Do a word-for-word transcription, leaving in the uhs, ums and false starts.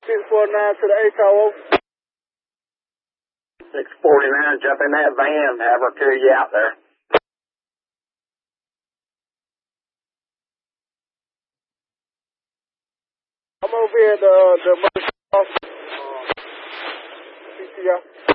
six forty-nine to the A tower. six forty-nine, jump in that van, have her carry you out there. I'm over here at the, the emergency office, uh, C T I.